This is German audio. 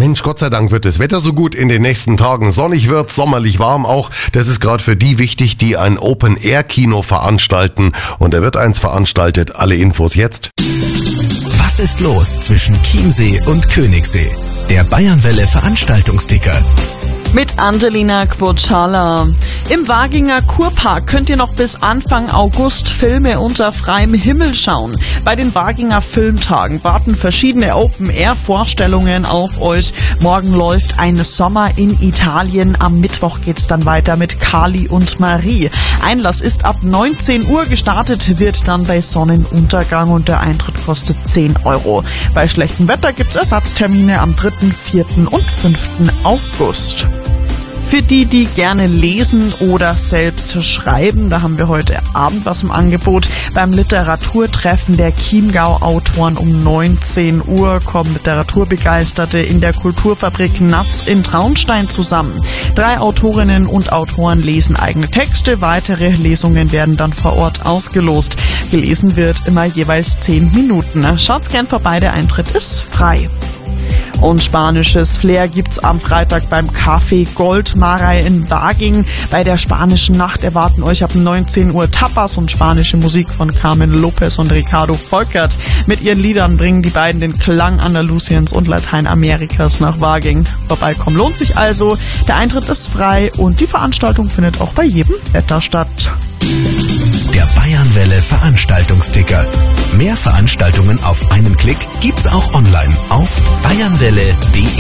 Mensch, Gott sei Dank wird das Wetter so gut in den nächsten Tagen. Sonnig wird, sommerlich warm auch. Das ist gerade für die wichtig, die ein Open-Air-Kino veranstalten. Und da wird eins veranstaltet. Alle Infos jetzt. Was ist los zwischen Chiemsee und Königssee? Der Bayernwelle Veranstaltungsticker. Mit Angelina Quocciala. Im Waginger Kurpark könnt ihr noch bis Anfang August Filme unter freiem Himmel schauen. Bei den Waginger Filmtagen warten verschiedene Open-Air-Vorstellungen auf euch. Morgen läuft ein Sommer in Italien. Am Mittwoch geht's dann weiter mit Kali und Marie. Einlass ist ab 19 Uhr. Gestartet wird dann bei Sonnenuntergang und der Eintritt kostet 10 €. Bei schlechtem Wetter gibt's Ersatztermine am 3., 4. und 5. August. Für die gerne lesen oder selbst schreiben, da haben wir heute Abend was im Angebot. Beim Literaturtreffen der Chiemgau-Autoren um 19 Uhr kommen Literaturbegeisterte in der Kulturfabrik Natz in Traunstein zusammen. 3 Autorinnen und Autoren lesen eigene Texte. Weitere Lesungen werden dann vor Ort ausgelost. Gelesen wird immer jeweils 10 Minuten. Schaut's gern vorbei, der Eintritt ist frei. Und spanisches Flair gibt's am Freitag beim Café Goldmarei in Waging. Bei der spanischen Nacht erwarten euch ab 19 Uhr Tapas und spanische Musik von Carmen Lopez und Ricardo Volkert. Mit ihren Liedern bringen die beiden den Klang Andalusiens und Lateinamerikas nach Waging. Vorbeikommen lohnt sich also. Der Eintritt ist frei und die Veranstaltung findet auch bei jedem Wetter statt. Der Bayernwelle Veranstaltungsticker. Mehr Veranstaltungen auf einen Klick gibt's auch online auf bayernwelle.de.